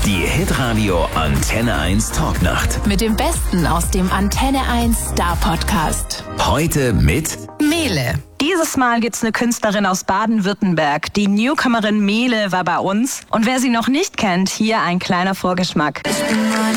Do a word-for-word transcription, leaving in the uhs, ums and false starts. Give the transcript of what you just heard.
Die Hitradio Antenne eins Talknacht. Mit dem Besten aus dem Antenne eins Star Podcast. Heute mit Mele. Dieses Mal gibt's eine Künstlerin aus Baden-Württemberg. Die Newcomerin Mele war bei uns. Und wer sie noch nicht kennt, hier ein kleiner Vorgeschmack.